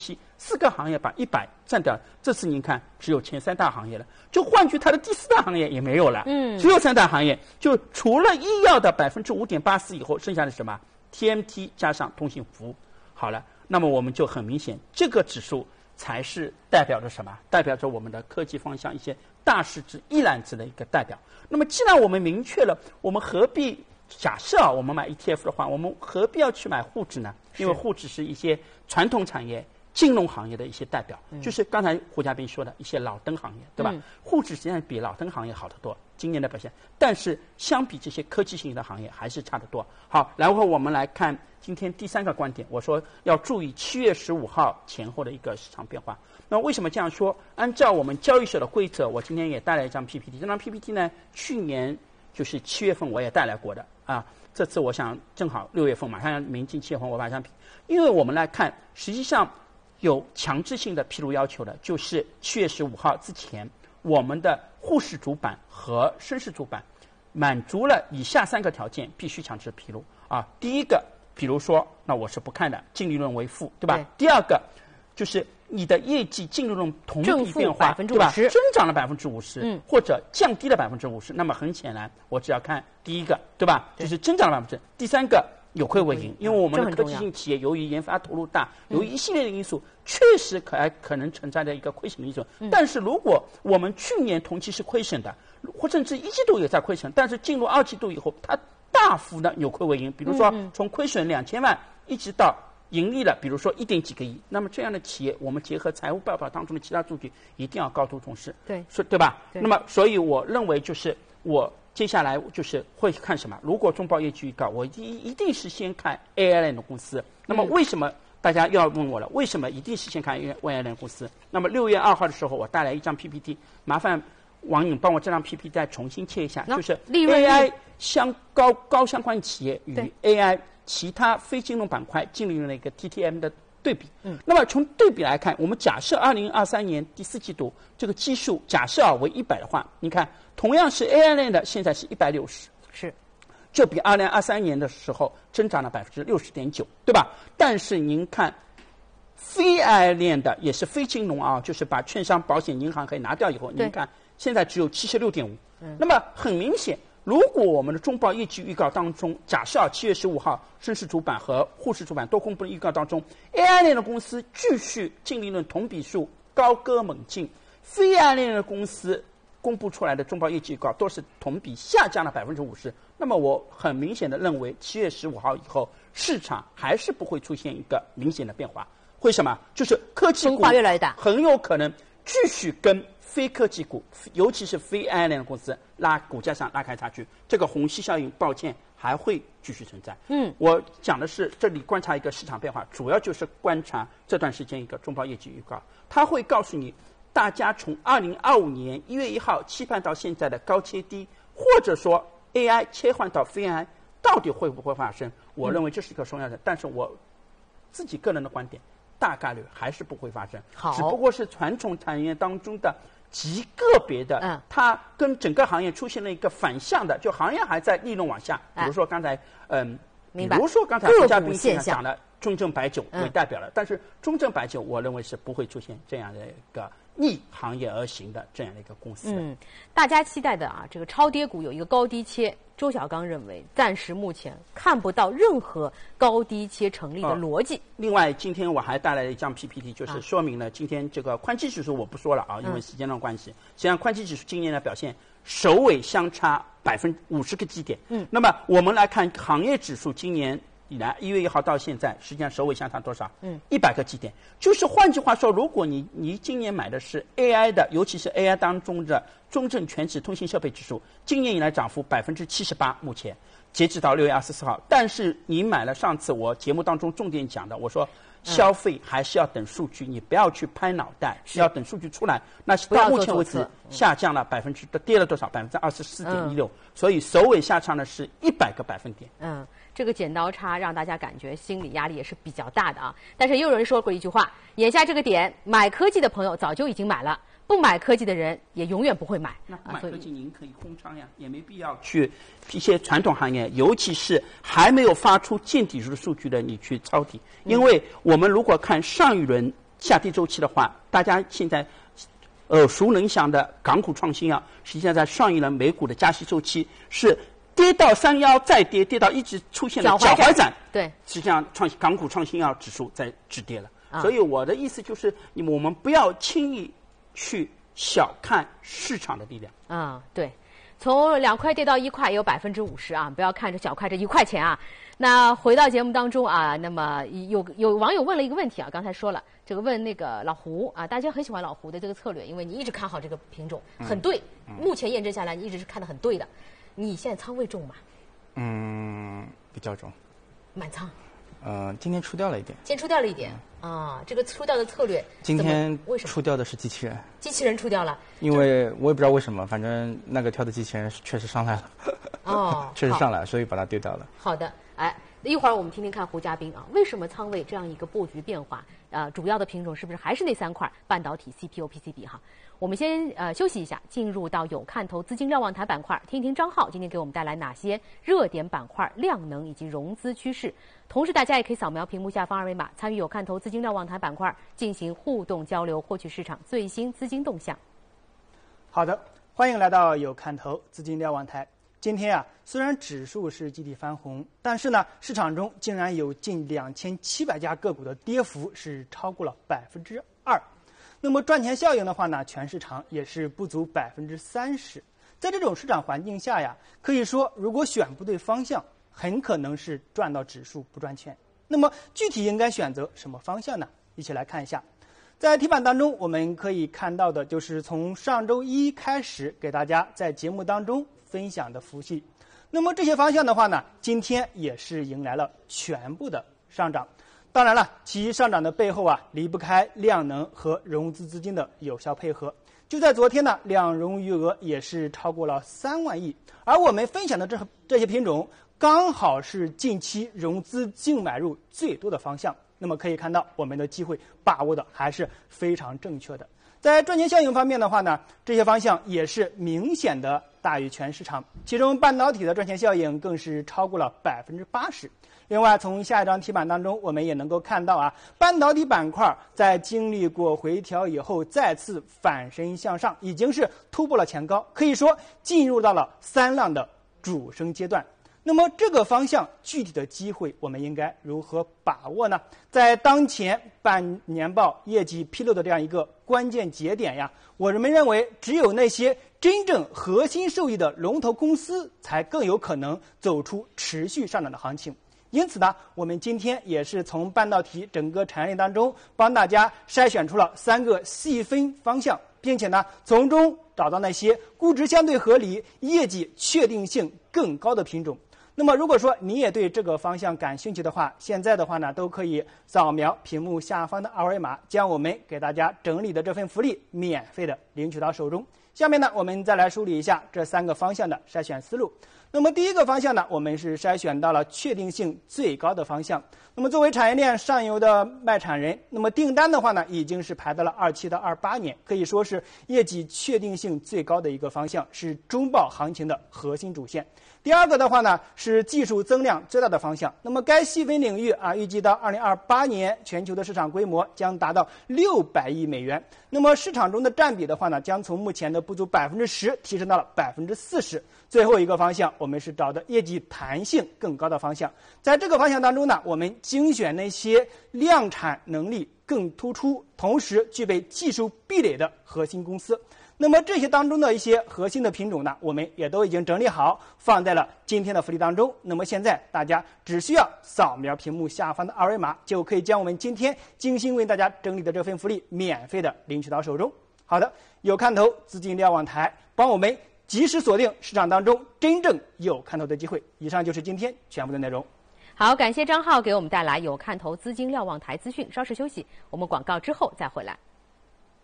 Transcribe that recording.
4个行业把100占掉了，这次您看只有前3大行业了，就换句它的第4大行业也没有了，只有3大行业，就除了医药的5.84%以后，剩下的什么 TMT 加上通信服务。好了，那么我们就很明显，这个指数才是代表着什么？代表着我们的科技方向一些大市值一揽子的一个代表。那么既然我们明确了，我们何必假设啊，我们买 ETF 的话，我们何必要去买沪指呢？因为沪指是一些传统产业、金融行业的一些代表，就是刚才胡嘉宾说的一些老灯行业，对吧？沪指实际上比老灯行业好得多，今年的表现，但是相比这些科技性的行业还是差得多。好，然后我们来看今天第3个观点，我说要注意7月15号前后的一个市场变化。那为什么这样说？按照我们交易所的规则，我今天也带来一张 PPT， 这张 PPT 呢，去年就是7月份我也带来过的啊。这次我想正好6月份马上要临近7月份，我把这张，因为我们来看，实际上有强制性的披露要求的，就是7月15号之前，我们的沪市主板和深市主板满足了以下3个条件，必须强制披露啊。第一个，比如说，那我是不看的，净利润为负，对吧？对。第二个，就是你的业绩净利润同比变化，对吧？增长了50%，或者降低了50%，那么很显然，我只要看第一个，对吧？就是增长了50%。第3个，有亏为盈，因为我们的科技性企业由于研发投入大，由于一系列的因素，确实可能存在着一个亏损的因素。但是如果我们去年同期是亏损的，或甚至1季度也在亏损，但是进入2季度以后，它大幅的扭亏为盈，比如说从亏损2000万一直到盈利了，比如说1点几个亿，那么这样的企业，我们结合财务报表当中的其他数据，一定要高度重视，对吧？那么，所以我认为就是我接下来就是会看什么？如果中报业绩预告，我一定是先看 AI 类的公司。那么为什么大家要问我了？为什么一定是先看 AI 类的公司？那么6月2号的时候，我带来一张 PPT， 麻烦网友帮我这张 PPT 再重新切一下，就是 AI 高相关企业与 AI 其他非金融板块净利润的一个 TTM 的对比。那么从对比来看，我们假设2023年第4季度这个基数假设为100的话，你看同样是 AI 类的，现在是160，是，就比2023年的时候增长了60.9%，对吧？但是您看非 AI 类的也是非金融啊，就是把券商、保险、银行可以拿掉以后，您看现在只有76.5%。那么很明显，如果我们的中报业绩预告当中，假设7月15号深市主板和沪市主板都公布的预告当中 ，AI 类的公司继续净利润同比数高歌猛进，非 AI 类的公司公布出来的中报业绩预告都是同比下降了50%。那么我很明显的认为，7月15号以后，市场还是不会出现一个明显的变化。为什么？就是科技股越来越大，很有可能继续跟非科技股，尤其是非 AI 类的公司股价上拉开差距，这个虹吸效应，抱歉还会继续存在。我讲的是这里观察一个市场变化，主要就是观察这段时间一个中报业绩预告，它会告诉你大家从2025年1月1号期盼到现在的高切低，或者说 AI 切换到非 AI 到底会不会发生？我认为这是一个重要的，但是我自己个人的观点，大概率还是不会发生，只不过是传统产业当中的极个别的，它跟整个行业出现了一个反向的，就行业还在利润往下，比如说刚才比如说刚才胡嘉宾先生讲的中证白酒为代表了，但是中证白酒我认为是不会出现这样的一个逆行业而行的这样的一个公司。 大家期待的啊，这个超跌股有一个高低切，周小刚认为暂时目前看不到任何高低切成立的逻辑。 另外，今天我还带来了一张 PPT， 就是说明了今天这个宽基指数我不说了啊，因为时间上关系。实际上，宽基指数今年的表现首尾相差50个基点。那么我们来看行业指数今年以来1月1号到现在，实际上首尾相差多少？100个基点。就是换句话说，如果你今年买的是 AI 的，尤其是 AI 当中的中证全指通信设备指数，今年以来涨幅78%，目前截止到6月24号。但是你买了上次我节目当中重点讲的，我说消费还是要等数据，你不要去拍脑袋，要等数据出来。那到目前为止下降了跌了多少？24.16%。所以首尾下降的是100个百分点。 这个剪刀差让大家感觉心理压力也是比较大的啊。但是也有人说过一句话，眼下这个点，买科技的朋友早就已经买了，不买科技的人也永远不会买。 那不买科技您可以空仓呀，也没必要去一些传统行业，尤其是还没有发出见底数的数据的你去抄底。因为我们如果看上一轮下跌周期的话，大家现在耳熟能详的港股创新药，实际上在上一轮美股的加息周期是跌到31再跌，跌到一直出现了脚踝斩。 对， 实际上港股创新药指数在止跌了。所以我的意思就是，我们不要轻易去小看市场的力量。 对，从2块跌到1块，也有50%啊！不要看着小看这1块钱啊。那回到节目当中啊，那么有网友问了一个问题啊，刚才说了，这个问那个老胡啊，大家很喜欢老胡的这个策略，因为你一直看好这个品种，很对。目前验证下来，你一直是看得很对的。你现在仓位重吗？ 比较重。 满仓。 今天出掉了一点。 今天出掉了一点这个出掉的策略， 今天为什么出掉的是机器人？ 机器人出掉了， 因为我也不知道为什么，反正那个跳的机器人确实上来了。确实上来，所以把它丢掉了。 好的，一会儿我们听听看胡嘉宾啊，为什么仓位这样一个布局变化？主要的品种是不是还是那3块半导体、CPU、PCB 哈？我们先休息一下，进入到有看头资金瞭望台板块，听一听张浩今天给我们带来哪些热点板块、量能以及融资趋势。同时，大家也可以扫描屏幕下方二维码，参与有看头资金瞭望台板块进行互动交流，获取市场最新资金动向。 好的，欢迎来到有看头资金瞭望台。今天虽然指数是集体翻红，但是呢，市场中竟然有近2700家个股的跌幅是超过了2%。那么赚钱效应的话呢，全市场也是不足30%。在这种市场环境下可以说如果选不对方向，很可能是赚到指数不赚钱。那么具体应该选择什么方向呢？一起来看一下。在题板当中，我们可以看到的就是从上周一开始给大家在节目当中分享的伏羲。那么这些方向的话呢，今天也是迎来了全部的上涨。当然了，其上涨的背后离不开量能和融资资金的有效配合。就在昨天呢，两融余额也是超过了3万亿，而我们分享的这些品种刚好是近期融资净买入最多的方向。那么可以看到，我们的机会把握的还是非常正确的。在赚钱效应方面的话呢，这些方向也是明显的大于全市场，其中半导体的赚钱效应更是超过了80%。另外，从下一张题板当中，我们也能够看到半导体板块在经历过回调以后，再次反身向上，已经是突破了前高，可以说进入到了3浪的主升阶段。那么这个方向具体的机会我们应该如何把握呢？在当前半年报业绩披露的这样一个关键节点我们认为只有那些真正核心受益的龙头公司才更有可能走出持续上涨的行情。因此呢，我们今天也是从半导体整个产业链当中帮大家筛选出了3个细分方向，并且呢，从中找到那些估值相对合理、业绩确定性更高的品种。那么如果说你也对这个方向感兴趣的话，现在的话呢，都可以扫描屏幕下方的二维码，将我们给大家整理的这份福利免费的领取到手中。下面呢，我们再来梳理一下这3个方向的筛选思路。那么第一个方向呢，我们是筛选到了确定性最高的方向。那么作为产业链上游的卖产人，那么订单的话呢，已经是排到了27到28年，可以说是业绩确定性最高的一个方向，是中报行情的核心主线。第二个的话呢，是技术增量最大的方向。那么该细分领域预计到2028年全球的市场规模将达到600亿美元。那么市场中的占比的话呢，将从目前的不足10%提升到了40%。最后一个方向，我们是找的业绩弹性更高的方向。在这个方向当中呢，我们精选那些量产能力更突出，同时具备技术壁垒的核心公司。那么这些当中的一些核心的品种呢，我们也都已经整理好，放在了今天的福利当中。那么现在大家只需要扫描屏幕下方的二维码，就可以将我们今天精心为大家整理的这份福利免费的领取到手中。好的，有看头资金瞭望台，帮我们及时锁定市场当中真正有看头的机会。以上就是今天全部的内容。 好，感谢张浩给我们带来有看头资金瞭望台资讯。稍事休息，我们广告之后再回来。